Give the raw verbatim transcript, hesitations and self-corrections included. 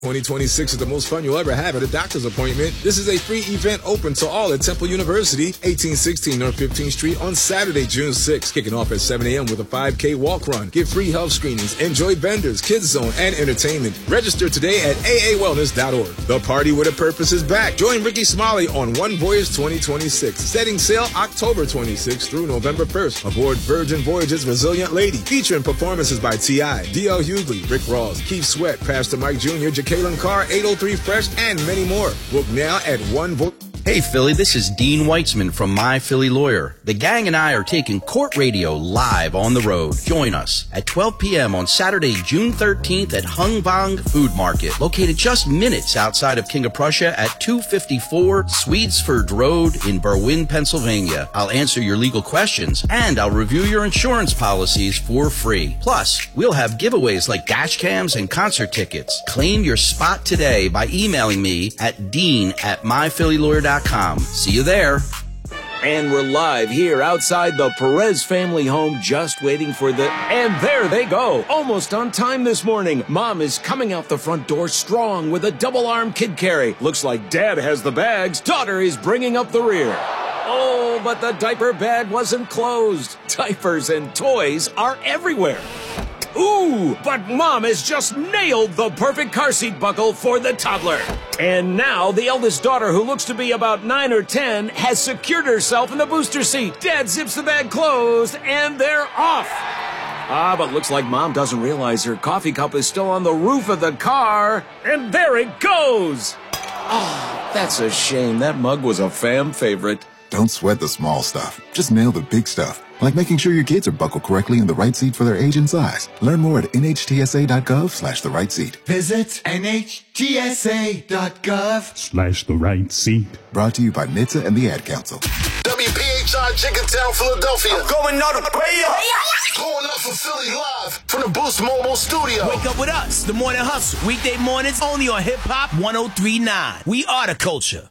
twenty twenty-six is the most fun you'll ever have at a doctor's appointment. This is a free event open to all at Temple University, eighteen sixteen North fifteenth Street on Saturday, June sixth, kicking off at seven a.m. with a five K walk run. Get free health screenings, enjoy vendors, kids zone, and entertainment. Register today at a a wellness dot org. The party with a purpose is back. Join Ricky Smiley on One Voyage twenty twenty-six. Setting sail October twenty-sixth through November first. Aboard Virgin Voyage's Resilient Lady, featuring performances by T I, D L Hughley, Rick Ross, Keith Sweat, Pastor Mike Junior, Jacqueline Carr, eight oh three Fresh, and many more. Book now at One Voyage. Hey Philly, this is Dean Weitzman from My Philly Lawyer. The gang and I are taking court radio live on the road. Join us at twelve p.m. on Saturday, June thirteenth at Hung Bang Food Market, located just minutes outside of King of Prussia at two fifty-four Swedesford Road in Berwyn, Pennsylvania. I'll answer your legal questions and I'll review your insurance policies for free. Plus, we'll have giveaways like dash cams and concert tickets. Claim your spot today by emailing me at dean at my philly lawyer dot com. See you there. And we're live here outside the Perez family home, just waiting for the... And there they go, almost on time this morning. Mom is coming out the front door strong with a double-arm kid carry. Looks like Dad has the bags. Daughter is bringing up the rear. Oh, but the diaper bag wasn't closed. Diapers and toys are everywhere. Ooh, but Mom has just nailed the perfect car seat buckle for the toddler. And now the eldest daughter, who looks to be about nine or ten, has secured herself in the booster seat. Dad zips the bag closed, and they're off. Ah, but looks like Mom doesn't realize her coffee cup is still on the roof of the car. And there it goes. Oh, that's a shame. That mug was a fam favorite. Don't sweat the small stuff. Just nail the big stuff. Like making sure your kids are buckled correctly in the right seat for their age and size. Learn more at N H T S A dot gov slash the right seat. Visit N H T S A dot gov slash the right seat. Brought to you by N H T S A and the Ad Council. W P H I Jenkintown, Philadelphia. I'm going all the way up. Pulling up for Philly live from the Boost Mobile studio. Wake up with us, the Morning Hustle. Weekday mornings only on Hip Hop one oh three point nine. We are the culture.